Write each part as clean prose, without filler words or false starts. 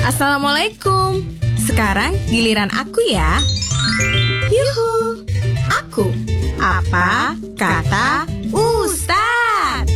Assalamualaikum. Sekarang giliran aku ya. Yuhu. Aku. Apa kata Ustaz?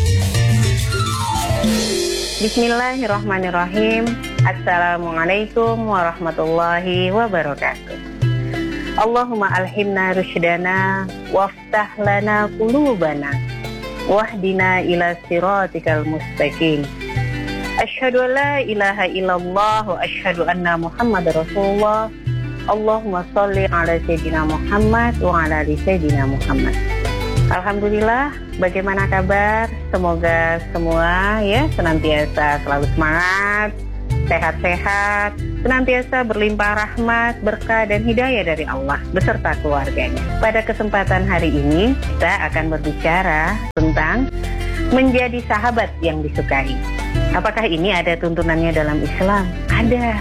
Bismillahirrahmanirrahim. Assalamualaikum warahmatullahi wabarakatuh. Allahumma alhimna rusydana waftah lana qulubana wahdina ila siratikal mustaqim. Asyhadu an la ilaha illallah wa asyhadu anna Muhammadar Rasulullah. Allahumma sholli ala sayyidina Muhammad wa ala ali sayyidina Muhammad. Alhamdulillah, bagaimana kabar? Semoga semua ya senantiasa selalu semangat, sehat-sehat, senantiasa berlimpah rahmat, berkah dan hidayah dari Allah beserta keluarganya. Pada kesempatan hari ini kita akan berbicara tentang menjadi sahabat yang disukai. Apakah ini ada tuntunannya dalam Islam? Ada.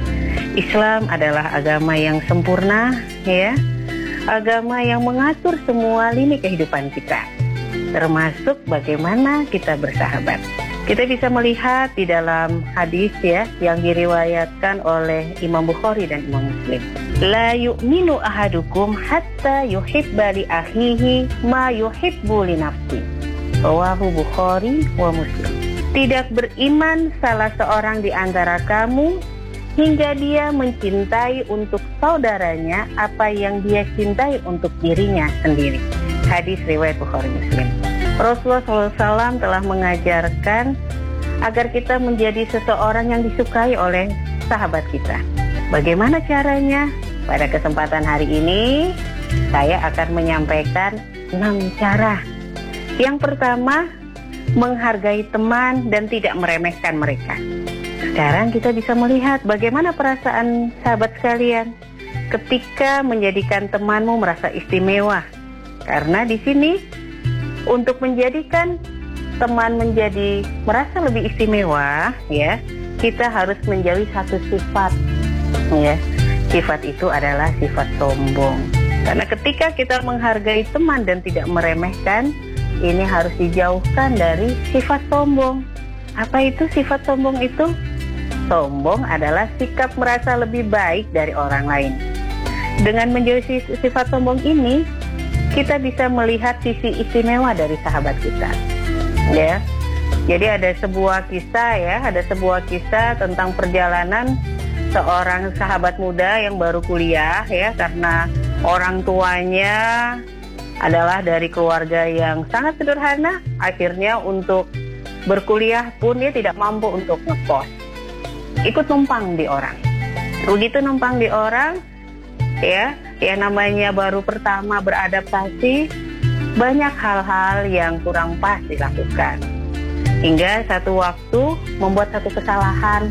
Islam adalah agama yang sempurna, ya. Agama yang mengatur semua lini kehidupan kita, termasuk bagaimana kita bersahabat. Kita bisa melihat di dalam hadis ya yang diriwayatkan oleh Imam Bukhari dan Imam Muslim. La yu'minu ahadukum hatta yuhibba li akhihi ma yuhibbu li nafsi. Rawahu Bukhari wa Muslim. Tidak beriman salah seorang di antara kamu hingga dia mencintai untuk saudaranya apa yang dia cintai untuk dirinya sendiri. Hadis riwayat Bukhari Muslim. Rasulullah SAW telah mengajarkan agar kita menjadi seseorang yang disukai oleh sahabat kita. Bagaimana caranya? Pada kesempatan hari ini saya akan menyampaikan 6 cara. Yang pertama, menghargai teman dan tidak meremehkan mereka. Sekarang kita bisa melihat bagaimana perasaan sahabat sekalian ketika menjadikan temanmu merasa istimewa. Karena di sini untuk menjadikan teman menjadi merasa lebih istimewa, ya, kita harus menjauhi satu sifat, ya. Sifat itu adalah sifat sombong. Karena ketika kita menghargai teman dan tidak meremehkan, ini harus dijauhkan dari sifat sombong. Apa itu sifat sombong itu? Sombong adalah sikap merasa lebih baik dari orang lain. Dengan menjauhi sifat sombong ini, kita bisa melihat sisi istimewa dari sahabat kita. Ya. Jadi ada sebuah kisah tentang perjalanan seorang sahabat muda yang baru kuliah ya, karena orang tuanya adalah dari keluarga yang sangat sederhana. Akhirnya untuk berkuliah pun dia tidak mampu untuk ngekos. Ikut numpang di orang. Begitu numpang di orang, ya namanya baru pertama beradaptasi, banyak hal-hal yang kurang pas dilakukan. Hingga satu waktu membuat satu kesalahan,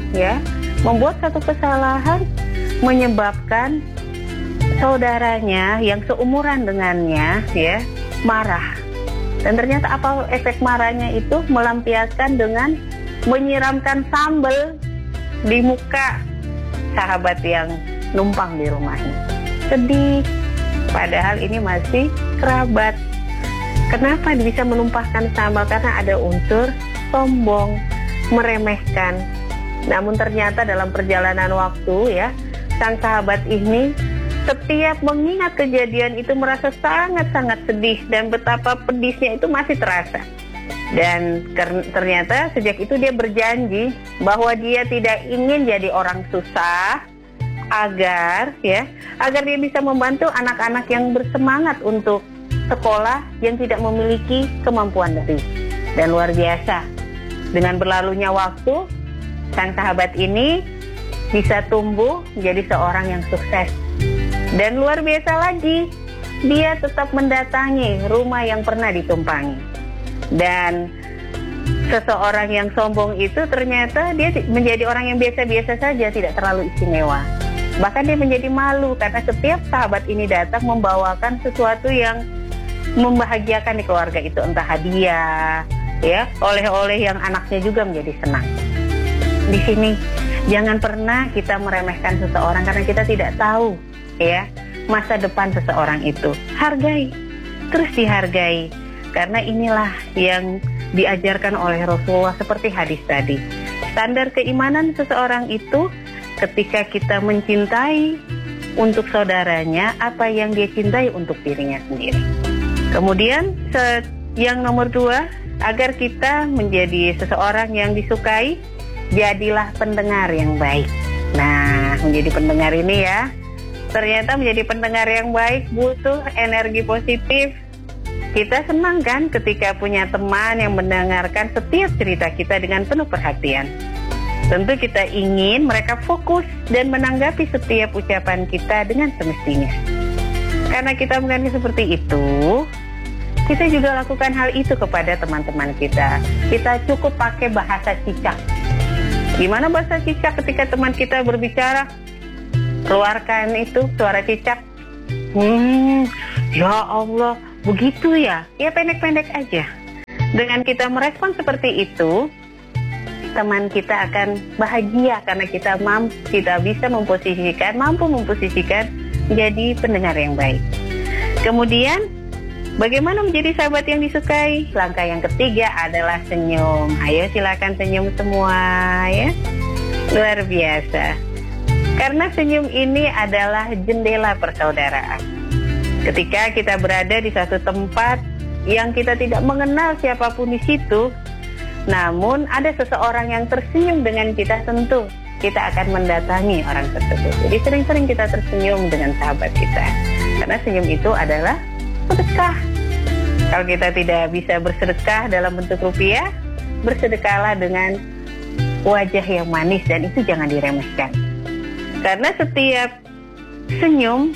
menyebabkan saudaranya yang seumuran dengannya ya marah. Dan ternyata apa efek marahnya itu? Melampiaskan dengan menyiramkan sambal di muka sahabat yang numpang di rumahnya. Sedih, padahal ini masih kerabat. Kenapa bisa menumpahkan sambal? Karena ada unsur sombong, meremehkan. Namun ternyata dalam perjalanan waktu ya, sang sahabat ini setiap mengingat kejadian itu merasa sangat-sangat sedih dan betapa pedisnya itu masih terasa. Dan ternyata sejak itu dia berjanji bahwa dia tidak ingin jadi orang susah, agar dia bisa membantu anak-anak yang bersemangat untuk sekolah yang tidak memiliki kemampuan lebih. Dan luar biasa, dengan berlalunya waktu, sang sahabat ini bisa tumbuh menjadi seorang yang sukses. Dan luar biasa lagi, dia tetap mendatangi rumah yang pernah ditumpangi. Dan seseorang yang sombong itu ternyata dia menjadi orang yang biasa-biasa saja, tidak terlalu istimewa. Bahkan dia menjadi malu karena setiap sahabat ini datang membawakan sesuatu yang membahagiakan di keluarga itu, entah hadiah, ya, oleh-oleh yang anaknya juga menjadi senang. Di sini jangan pernah kita meremehkan seseorang karena kita tidak tahu ya masa depan seseorang itu. Hargai, terus dihargai, karena inilah yang diajarkan oleh Rasulullah seperti hadis tadi. Standar keimanan seseorang itu ketika kita mencintai untuk saudaranya apa yang dia cintai untuk dirinya sendiri. Kemudian yang nomor 2, agar kita menjadi seseorang yang disukai, jadilah pendengar yang baik. Nah, menjadi pendengar ini ya, ternyata menjadi pendengar yang baik butuh energi positif. Kita senang kan ketika punya teman yang mendengarkan setiap cerita kita dengan penuh perhatian. Tentu kita ingin mereka fokus dan menanggapi setiap ucapan kita dengan semestinya. Karena kita mengerti seperti itu, kita juga lakukan hal itu kepada teman-teman kita. Kita cukup pakai bahasa cicak. Gimana bahasa cicak ketika teman kita berbicara? Keluarkan itu suara cicak. Ya Allah, begitu ya? Ya pendek-pendek aja. Dengan kita merespon seperti itu, teman kita akan bahagia karena kita mampu memposisikan menjadi pendengar yang baik. Kemudian, bagaimana menjadi sahabat yang disukai? Langkah yang ketiga adalah senyum. Ayo silakan senyum semua ya. Luar biasa. Karena senyum ini adalah jendela persaudaraan. Ketika kita berada di satu tempat yang kita tidak mengenal siapapun di situ, namun ada seseorang yang tersenyum dengan kita, tentu kita akan mendatangi orang tersebut. Jadi sering-sering kita tersenyum dengan sahabat kita. Karena senyum itu adalah sedekah. Kalau kita tidak bisa bersedekah dalam bentuk rupiah, bersedekahlah dengan wajah yang manis, dan itu jangan diremehkan. Karena setiap senyum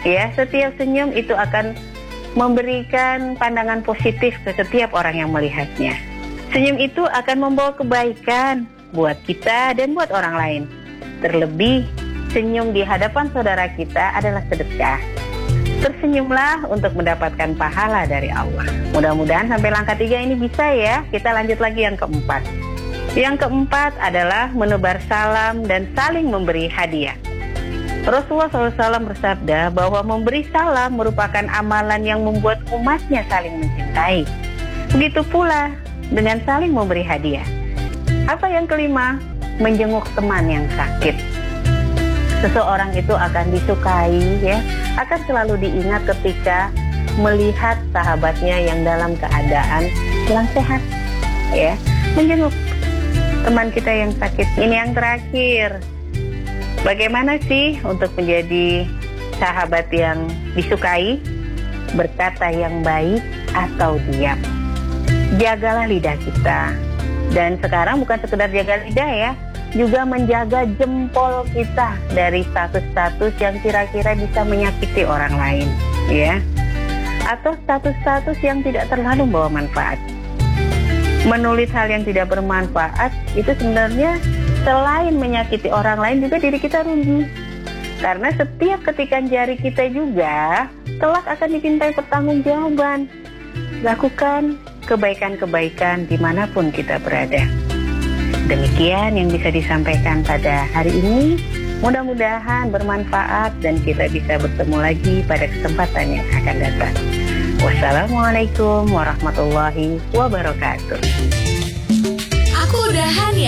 itu akan memberikan pandangan positif ke setiap orang yang melihatnya. Senyum itu akan membawa kebaikan buat kita dan buat orang lain. Terlebih, senyum di hadapan saudara kita adalah sedekah. Tersenyumlah untuk mendapatkan pahala dari Allah. Mudah-mudahan sampai langkah 3 ini bisa ya. Kita lanjut lagi yang keempat. Yang keempat adalah menebar salam dan saling memberi hadiah. Rasulullah SAW bersabda bahwa memberi salam merupakan amalan yang membuat umatnya saling mencintai. Begitu pula dengan saling memberi hadiah. Apa yang kelima? Menjenguk teman yang sakit. Seseorang itu akan disukai ya, akan selalu diingat ketika melihat sahabatnya yang dalam keadaan kurang sehat ya. Menjenguk teman kita yang sakit. Ini yang terakhir. Bagaimana sih untuk menjadi sahabat yang disukai? Berkata yang baik atau diam. Jagalah lidah kita. Dan sekarang bukan sekedar jaga lidah ya, juga menjaga jempol kita dari status-status yang kira-kira bisa menyakiti orang lain ya. Atau status-status yang tidak terlalu membawa manfaat. Menulis hal yang tidak bermanfaat itu sebenarnya selain menyakiti orang lain, juga diri kita rugi. Karena setiap ketikan jari kita juga kelak akan dimintai pertanggungjawaban. Lakukan kebaikan-kebaikan dimanapun kita berada. Demikian yang bisa disampaikan pada hari ini. Mudah-mudahan bermanfaat dan kita bisa bertemu lagi pada kesempatan yang akan datang. Wassalamualaikum warahmatullahi wabarakatuh. Aku udahan ya.